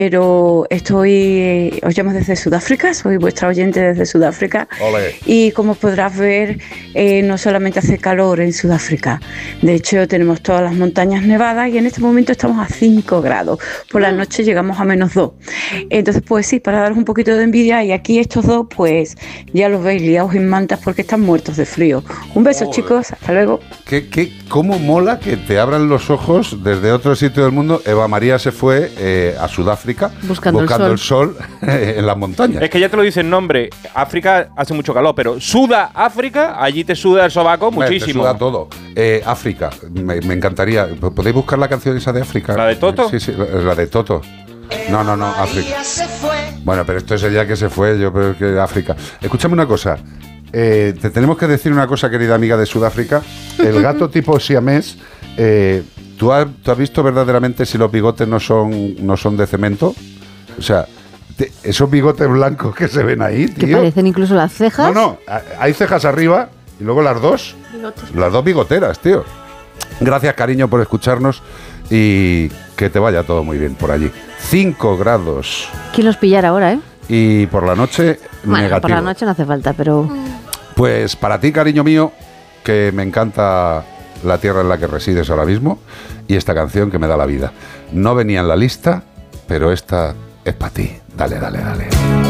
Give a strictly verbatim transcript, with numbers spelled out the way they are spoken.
pero estoy, os llamo desde Sudáfrica, soy vuestra oyente desde Sudáfrica. Olé. Y como podrás ver, eh, no solamente hace calor en Sudáfrica, de hecho tenemos todas las montañas nevadas y en este momento estamos a cinco grados, por la noche llegamos a menos dos. Entonces pues sí, para daros un poquito de envidia, y aquí estos dos pues ya los veis liados en mantas porque están muertos de frío. Un beso, Olé. chicos, hasta luego. ¿Qué, qué, ¿Cómo mola que te abran los ojos desde otro sitio del mundo? Eva María se fue eh, a Sudáfrica Buscando, buscando el el sol, el sol en las montañas. Es que ya te lo dice el nombre. África hace mucho calor, pero suda África, allí te suda el sobaco Hombre, muchísimo. Te suda todo. Eh, África, me, me encantaría. ¿Podéis buscar la canción esa de África? ¿La de Toto? Sí, sí, la, la de Toto. No, no, no, África. Bueno, pero esto es ella que se fue, yo creo que África. Escúchame una cosa. Eh, te tenemos que decir una cosa, querida amiga de Sudáfrica. El gato tipo siamés, eh, ¿tú, has, ¿tú has visto verdaderamente si los bigotes no son, no son de cemento? O sea, te, esos bigotes blancos que se ven ahí, tío. Que parecen incluso las cejas. No, no, hay cejas arriba y luego las dos. Bigotes. Las dos bigoteras, tío. Gracias, cariño, por escucharnos y que te vaya todo muy bien por allí. Cinco grados. ¿Quién los pillara ahora, eh? Y por la noche, Bueno, negativo. por la noche no hace falta, pero... Pues para ti, cariño mío, que me encanta la tierra en la que resides ahora mismo y esta canción que me da la vida. No venía en la lista, pero esta es para ti. Dale, dale, dale.